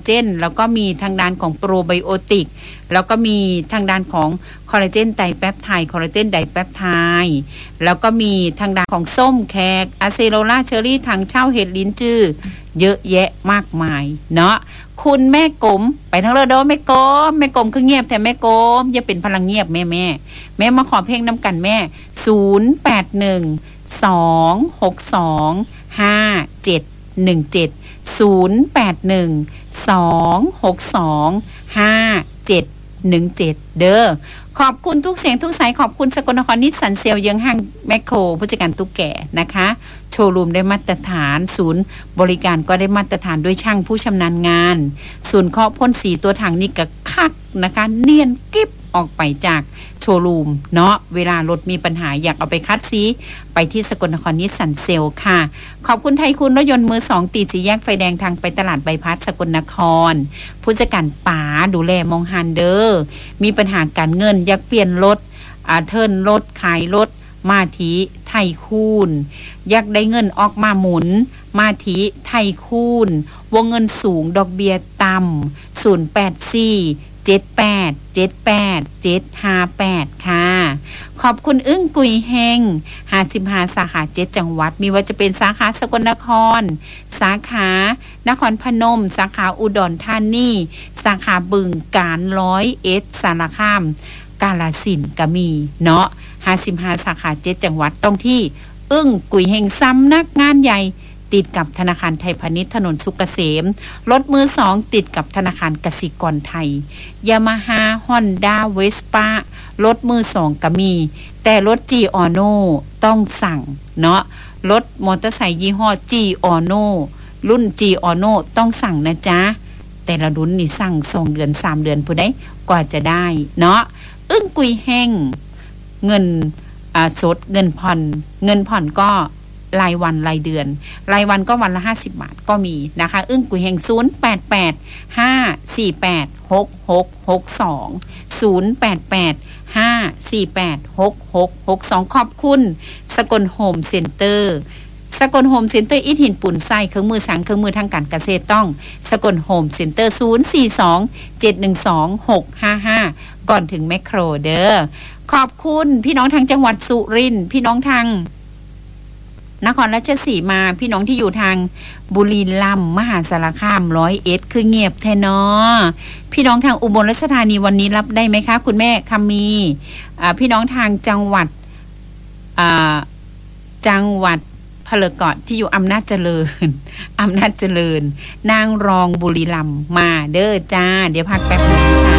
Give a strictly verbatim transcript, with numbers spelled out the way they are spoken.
เจนแล้วก็มีทางด้านของโปรไบโอติกแล้วก็มีทางด้านของคอลลาเจนไดแปปไทด์คอลลาเจนไดแปปไทด์แล้วก็มีทางด้านของส้มแขกอะเซโรล่าเชอรี่ทางเช่าเห็ดลิ้นจื้อเยอะแยะมากมายเนาะคุณแม่กลมไปทั้งเรือโดแม่กลมแม่กลมคือเงียบแต่แม่กลมอย่าเป็นพลังเงียบแม่แม่แม่มาขอเพลงน้ำกันแม่ศูนย์ แปด หนึ่ง สอง หก สอง ห้า เจ็ด หนึ่ง เจ็ด ศูนย์ แปด หนึ่ง สอง หก สอง ห้า เจ็ด หนึ่ง เจ็ดเด้อขอบคุณทุกเสียงทุกสายขอบคุณสกลนครนิสสันเซลยังห้างแมคโครผู้จัดการตุ๊กแก่นะคะโชว์รูมได้มาตรฐานศูนย์บริการก็ได้มาตรฐานด้วยช่างผู้ชำนาญงานศูนย์เคาะพ่นสีตัวถังนี่ก็คักนะคะเนียนกิ๊บออกไปจากโชว์รูมเนาะเวลารถมีปัญหาอยากเอาไปคัดซีไปที่สกลนครนิสสันเซลค่ะขอบคุณไทยคุณรถยนต์มือสองตีสีแยกไฟแดงทางไปตลาดใบพัดสกลนครผู้จัดการป๋าดูแลมองฮันเดอร์มีปัญหาการเงินอยากเปลี่ยนรถอาเทิร์นรถขายรถมาทีไทยคูนอยากได้เงินออกมาหมุนมาทีไทยคูนวงเงินสูงดอกเบี้ยต่ำศูนย์แปดสี่เจ็ดแปด เจ็ดแปด เจ็ดห้าแปดค่ะขอบคุณอึ้งกุยเฮงห้าสิบห้าสาขาเจ็ดจังหวัดมีว่าจะเป็นสาขาสกลนครสาขานครพนมสาขาอุดรธานีสาขาบึงกาฬร้อยเอ็ดสารคามกาฬสินธุ์ก็มีเนาะห้าสิบห้าสาขาเจ็ดจังหวัดต้องที่อึ้งกุยเฮงซ้ำนักงานใหญ่ติดกับธนาคารไทยพาณิชย์ถนนสุกเกษมรถมือสองติดกับธนาคารกสิกรไทยยามาฮ่าฮอนด้าเวสป้ารถมือสองก็มีแต่รถ G Ono ต้องสั่งเนาะรถมอเตอร์ไซค์ยี่ห้อ G Ono รุ่น G Ono ต้องสั่งนะจ๊ะแต่ละรุ่นนี่สั่งสองเดือนสามเดือนผู้ใดกว่าจะได้เนาะอึ้งกุยแห้งเงินอ่าสดเงินผ่อนเงินผ่อนก็รายวันรายเดือนรายวันก็วันละห้าสิบบาทก็มีนะคะอึ้งกุยแห่งศูนย์ แปด แปด ห้า สี่ แปด หก หก หก สอง ศูนย์ แปด แปด ห้า สี่ แปด หก หก หก สองขอบคุณสกลโฮมเซ็นเตอร์สกลโฮมเซ็นเตอร์อิฐหินปุ่นไส้เครื่องมือสังเครื่องมือทางการเกษตรต้องสกลโฮมเซ็นเตอร์ศูนย์ สี่ สอง เจ็ด หนึ่ง สอง หก ห้า ห้าก่อนถึงแมคโครเด้อขอบคุณพี่น้องทางจังหวัดสุรินทร์พี่น้องทางนครราชสีมาพี่น้องที่อยู่ทางบุรีรัมย์มหาสารคามร้อยเอ็ดคือเงียบแท้เนาะพี่น้องทางอุบลราชธานีวันนี้รับได้ไหมคะคุณแม่คำมีอ่าพี่น้องทางจังหวัดอ่าจังหวัดพะเลเกาะที่อยู่อำนาจเจริญอำนาจเจริญนางรองบุรีรัมย์มาเด้อจ้าเดี๋ยวพักแป๊บนึงค่ะ